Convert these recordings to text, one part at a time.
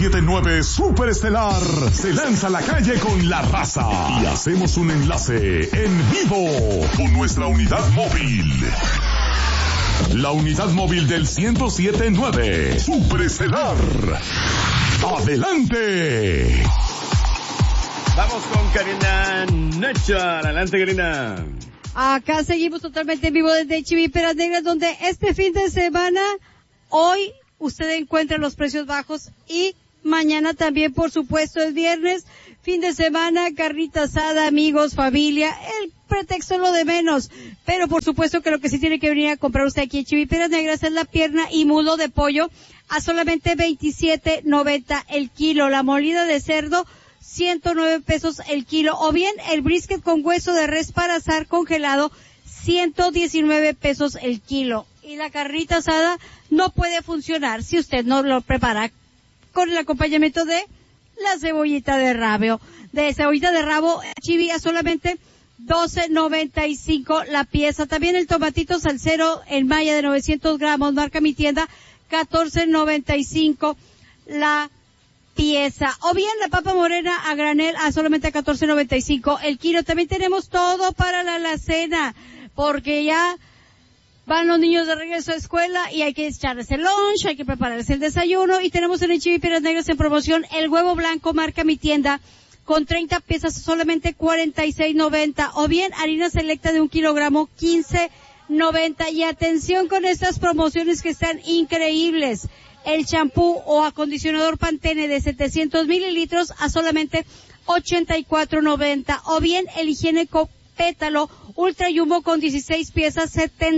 1079 Superestelar se lanza a la calle con la raza y hacemos un enlace en vivo con nuestra unidad móvil. La unidad móvil del 1079 Superestelar. ¡Adelante! Vamos con Karina Nacha. Adelante, Karina. Acá seguimos totalmente en vivo desde Chivíperas Negras, donde este fin de semana, hoy usted encuentra los precios bajos y mañana también, por supuesto, es viernes, fin de semana, carnita asada, amigos, familia, el pretexto es lo de menos, pero por supuesto que lo que sí tiene que venir a comprar usted aquí en Chivíperas Negras es la pierna y muslo de pollo a solamente $27.90 el kilo, la molida de cerdo 109 pesos el kilo, o bien el brisket con hueso de res para asar congelado, 119 pesos el kilo. Y la carnita asada no puede funcionar si usted no lo prepara con el acompañamiento de la cebollita de rabo. De cebollita de rabo, chivi a solamente $12.95 la pieza. También el tomatito salsero en malla de 900 gramos, marca Mi Tienda, $14.95 la pieza. O bien la papa morena a granel a solamente a $14.95 el kilo. También tenemos todo para la alacena, porque ya van los niños de regreso a escuela y hay que echarles el lunch, hay que prepararles el desayuno, y tenemos en el Chivíperas Negras en promoción el huevo blanco marca Mi Tienda con 30 piezas solamente $46.90, o bien harina selecta de 1 kilogramo $15.90. Y atención con estas promociones que están increíbles. El champú o acondicionador Pantene de 700 mililitros a solamente $84.90, o bien el higiénico Pétalo Ultra Jumbo con 16 piezas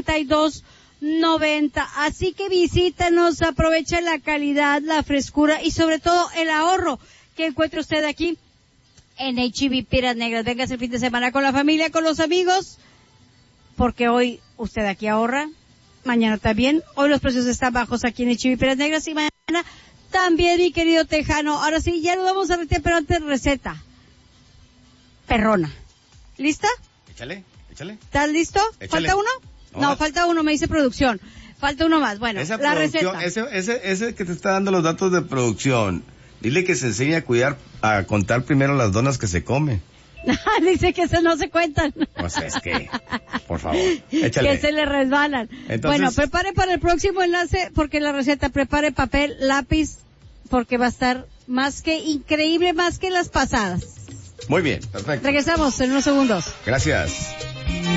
$72.90. Así que visítanos, aprovecha la calidad, la frescura y sobre todo el ahorro que encuentra usted aquí en Chivíperas Negras. Venga el fin de semana con la familia, con los amigos, porque hoy usted aquí ahorra, mañana también. Hoy los precios están bajos aquí en Chivíperas Negras y mañana también, mi querido Tejano. Ahora sí, ya nos vamos a retirar, pero antes receta perrona. ¿Lista? Échale. ¿Estás listo? Échale. ¿Falta uno? No, falta uno, me dice producción. Falta uno más. Bueno, esa la receta. Ese que te está dando los datos de producción, dile que se enseñe a contar primero las donas que se come. Dice que eso no se cuentan. Pues es que, por favor, échale. Que se le resbalan. Entonces, bueno, prepare para el próximo enlace, porque la receta, prepare papel, lápiz, porque va a estar más que increíble, más que las pasadas. Muy bien, perfecto. Regresamos en unos segundos. Gracias.